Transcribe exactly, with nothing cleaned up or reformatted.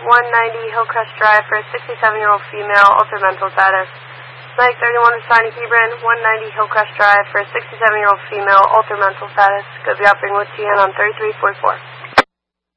one ninety Hillcrest Drive for a sixty-seven-year-old female, altered mental status. Mike thirty-one responding Hebron, one ninety Hillcrest Drive for a sixty-seven-year-old female, altered mental status. Could be operating with T N on thirty-three forty-four.